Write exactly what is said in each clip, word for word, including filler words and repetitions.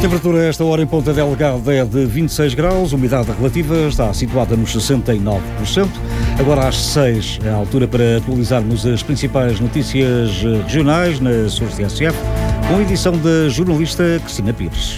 Temperatura a esta hora em Ponta Delgada é de vinte e seis graus, a umidade relativa está situada nos sessenta e nove por cento. Agora às seis é a altura para atualizarmos as principais notícias regionais na S U R T S F, com a edição da jornalista Cristina Pires.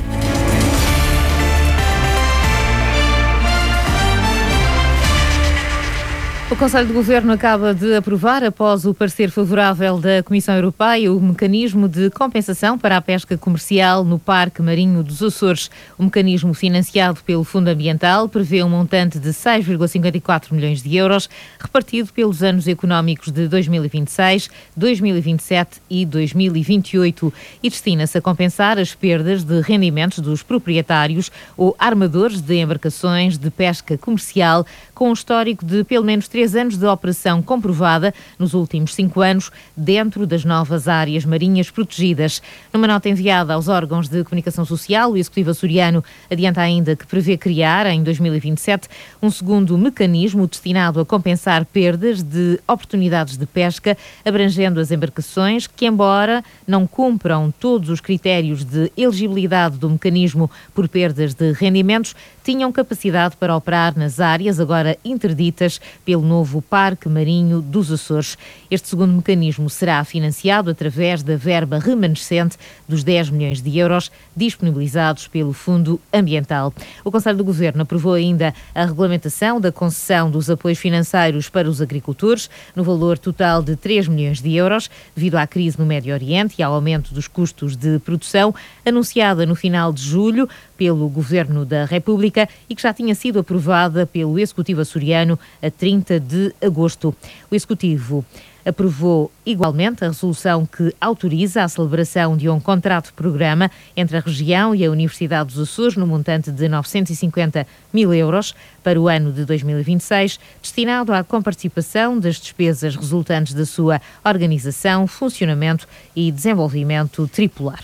O Conselho de Governo acaba de aprovar, após o parecer favorável da Comissão Europeia, o mecanismo de compensação para a pesca comercial no Parque Marinho dos Açores. O mecanismo, financiado pelo Fundo Ambiental, prevê um montante de seis vírgula cinquenta e quatro milhões de euros, repartido pelos anos económicos de dois mil e vinte e seis, dois mil e vinte e sete e dois mil e vinte e oito e destina-se a compensar as perdas de rendimentos dos proprietários ou armadores de embarcações de pesca comercial com um histórico de pelo menos três anos de operação comprovada nos últimos cinco anos dentro das novas áreas marinhas protegidas. Numa nota enviada aos órgãos de comunicação social, o Executivo açoriano adianta ainda que prevê criar, em dois mil e vinte e sete, um segundo mecanismo destinado a compensar perdas de oportunidades de pesca, abrangendo as embarcações que, embora não cumpram todos os critérios de elegibilidade do mecanismo por perdas de rendimentos, tinham capacidade para operar nas áreas agora interditas pelo novo Parque Marinho dos Açores. Este segundo mecanismo será financiado através da verba remanescente dos dez milhões de euros disponibilizados pelo Fundo Ambiental. O Conselho do Governo aprovou ainda a regulamentação da concessão dos apoios financeiros para os agricultores, no valor total de três milhões de euros, devido à crise no Médio Oriente e ao aumento dos custos de produção, anunciada no final de julho pelo Governo da República e que já tinha sido aprovada pelo Executivo açoriano a trinta de agosto. O Executivo aprovou igualmente a resolução que autoriza a celebração de um contrato-programa entre a região e a Universidade dos Açores no montante de novecentos e cinquenta mil euros para o ano de dois mil e vinte e seis, destinado à comparticipação das despesas resultantes da sua organização, funcionamento e desenvolvimento tripular.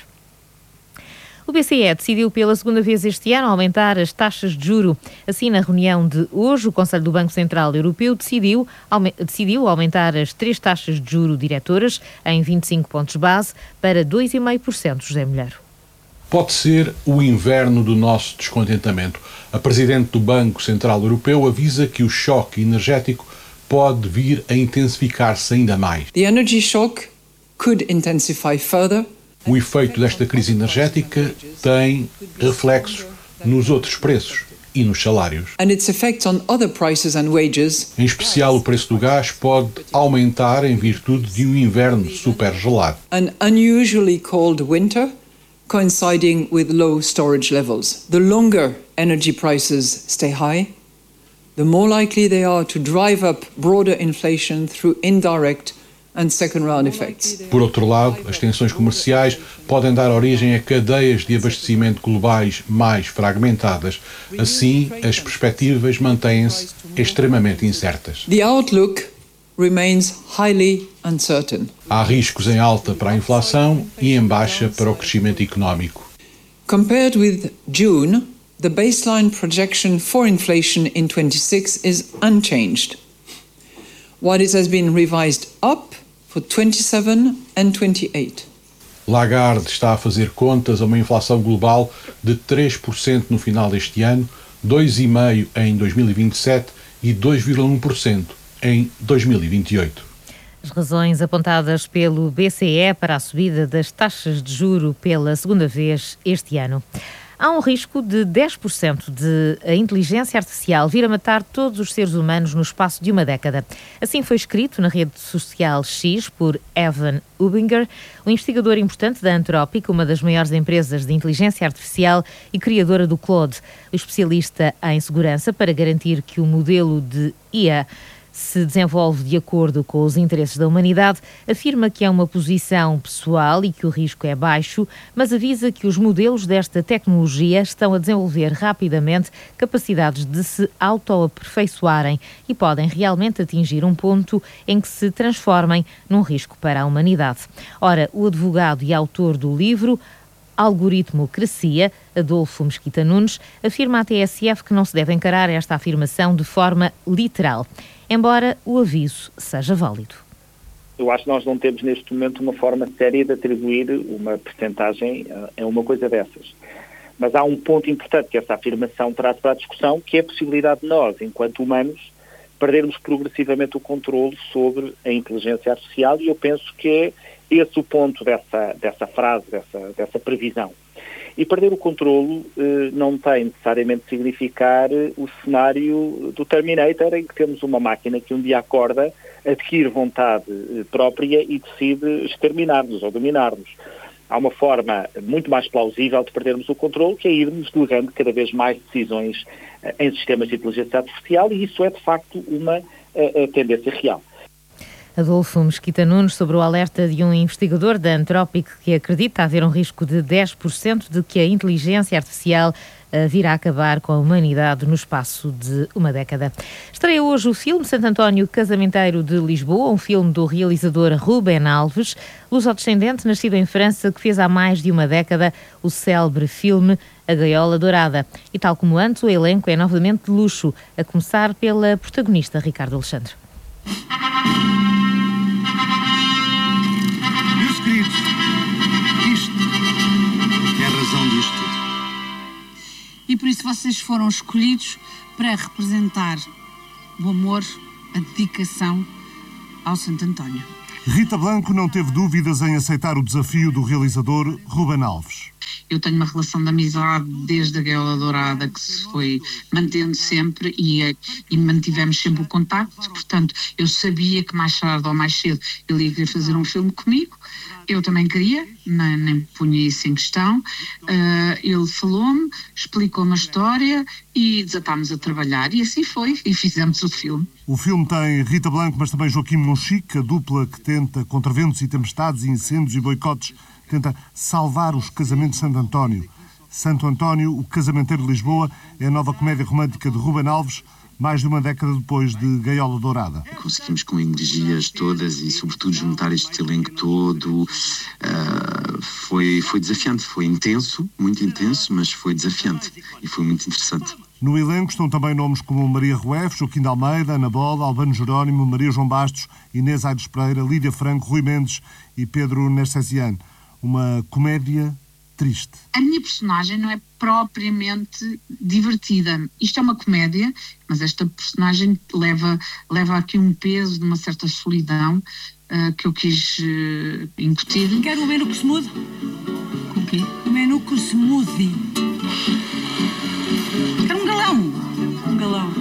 O B C E decidiu pela segunda vez este ano aumentar as taxas de juro. Assim, na reunião de hoje, o Conselho do Banco Central Europeu decidiu, aume- decidiu aumentar as três taxas de juro diretoras em vinte e cinco pontos base para dois vírgula cinco por cento. José Mulher. Pode ser o inverno do nosso descontentamento. A Presidente do Banco Central Europeu avisa que o choque energético pode vir a intensificar-se ainda mais. The energy shock could intensify further. O efeito desta crise energética tem reflexos nos outros preços e nos salários. And its effects on other prices and wages. Em especial, o preço do gás pode aumentar em virtude de um inverno super gelado. An unusually cold winter coinciding with low storage levels. The longer energy prices stay high, the more likely they are to drive up broader inflation through indirect and second round effects. Por outro lado, as tensões comerciais podem dar origem a cadeias de abastecimento globais mais fragmentadas. Assim, as perspectivas mantêm-se extremamente incertas. The outlook remains highly uncertain. Há riscos em alta para a inflação e em baixa para o crescimento económico. Compared with June, the baseline projection for inflation in twenty-six is unchanged, while it has been revised up for twenty-seven and twenty-eight. Lagarde está a fazer contas a uma inflação global de três por cento no final deste ano, dois vírgula cinco por cento em dois mil e vinte e sete e dois vírgula um por cento em dois mil e vinte e oito. As razões apontadas pelo B C E para a subida das taxas de juro pela segunda vez este ano. Há um risco de dez por cento de a inteligência artificial vir a matar todos os seres humanos no espaço de uma década. Assim foi escrito na rede social X por Evan Hubinger, um investigador importante da Anthropic, uma das maiores empresas de inteligência artificial e criadora do Claude. O especialista em segurança para garantir que o modelo de I A se desenvolve de acordo com os interesses da humanidade, afirma que é uma posição pessoal e que o risco é baixo, mas avisa que os modelos desta tecnologia estão a desenvolver rapidamente capacidades de se autoaperfeiçoarem e podem realmente atingir um ponto em que se transformem num risco para a humanidade. Ora, o advogado e autor do livro Algoritmo Crescia, Adolfo Mesquita Nunes, afirma à T S F que não se deve encarar esta afirmação de forma literal, embora o aviso seja válido. Eu acho que nós não temos neste momento uma forma séria de atribuir uma percentagem a uma coisa dessas. Mas há um ponto importante que essa afirmação traz para a discussão, que é a possibilidade de nós, enquanto humanos, perdermos progressivamente o controle sobre a inteligência artificial, e eu penso que é esse o ponto dessa, dessa frase, dessa, dessa previsão. E perder o controle eh, não tem necessariamente de significar eh, o cenário do Terminator, em que temos uma máquina que um dia acorda, adquire vontade eh, própria e decide exterminar-nos ou dominar-nos. Há uma forma muito mais plausível de perdermos o controle, que é irmos delegando cada vez mais decisões uh, em sistemas de inteligência artificial, e isso é, de facto, uma uh, tendência real. Adolfo Mesquita Nunes, sobre o alerta de um investigador da Anthropic que acredita haver um risco de dez por cento de que a inteligência artificial virá acabar com a humanidade no espaço de uma década. Estreia hoje o filme Santo António Casamenteiro de Lisboa, um filme do realizador Rubén Alves, luso-descendente, nascido em França, que fez há mais de uma década o célebre filme A Gaiola Dourada. E tal como antes, o elenco é novamente de luxo, a começar pela protagonista Ricardo Alexandre. Meus queridos, isto é a razão disto. E por isso vocês foram escolhidos para representar o amor, a dedicação ao Santo António. Rita Blanco não teve dúvidas em aceitar o desafio do realizador Rubén Alves. Eu tenho uma relação de amizade desde a Gaiola Dourada que se foi mantendo sempre e, e mantivemos sempre o contacto, portanto eu sabia que mais tarde ou mais cedo ele ia querer fazer um filme comigo. Eu também queria, nem, nem punha isso em questão. Uh, ele falou-me, explicou-me a história e desatámos a trabalhar, e assim foi, e fizemos o filme. O filme tem Rita Blanco, mas também Joaquim Monchique, a dupla que tenta, contra ventos e tempestades, incêndios e boicotes, tenta salvar os casamentos de Santo António. Santo António, o Casamenteiro de Lisboa, é a nova comédia romântica de Rubén Alves, mais de uma década depois de Gaiola Dourada. Conseguimos com energias todas e, sobretudo, juntar este elenco todo. Uh, foi, foi desafiante, foi intenso, muito intenso, mas foi desafiante e foi muito interessante. No elenco estão também nomes como Maria Rueff, Joaquim de Almeida, Ana Bola, Albano Jerónimo, Maria João Bastos, Inês Aires Pereira, Lídia Franco, Rui Mendes e Pedro Nercesian. Uma comédia triste. A minha personagem não é propriamente divertida. Isto é uma comédia, mas esta personagem leva, leva aqui um peso de uma certa solidão uh, que eu quis uh, incutir. Quero um menu que se mude. Com o quê? Um menu que se mude. Quero um galão. Um galão.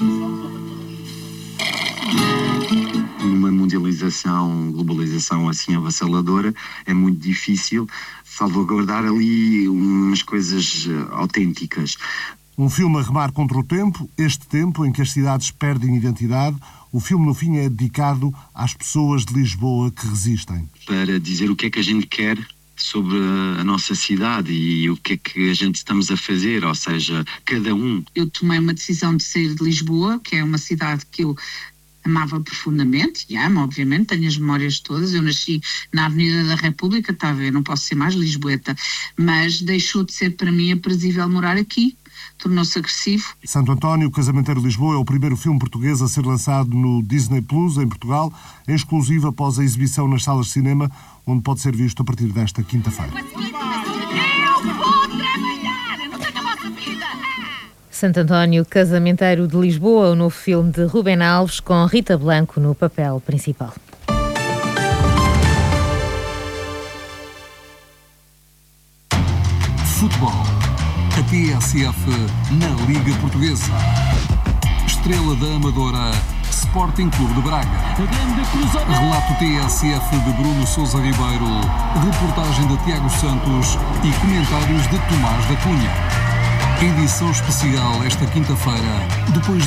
Numa mundialização, globalização assim avassaladora, é muito difícil salvaguardar ali umas coisas autênticas. Um filme a remar contra o tempo, este tempo em que as cidades perdem identidade. O filme, no fim, é dedicado às pessoas de Lisboa que resistem. Para dizer o que é que a gente quer sobre a nossa cidade e o que é que a gente estamos a fazer, ou seja, cada um. Eu tomei uma decisão de sair de Lisboa, que é uma cidade que eu amava profundamente, e amo, obviamente, tenho as memórias todas. Eu nasci na Avenida da República, está a ver, não posso ser mais lisboeta, mas deixou de ser para mim aprazível morar aqui, tornou-se agressivo. Santo António, o Casamenteiro de Lisboa, é o primeiro filme português a ser lançado no Disney Plus, em Portugal, em exclusivo após a exibição nas salas de cinema, onde pode ser visto a partir desta quinta-feira. Eu vou trabalhar, eu não tenho a vossa vida. Santo António Casamenteiro de Lisboa, o novo filme de Rubén Alves, com Rita Blanco no papel principal. Futebol. A T S F na Liga Portuguesa. Estrela da Amadora, Sporting Clube de Braga. Relato T S F de Bruno Sousa Ribeiro. Reportagem de Tiago Santos e comentários de Tomás da Cunha. Edição especial esta quinta-feira, depois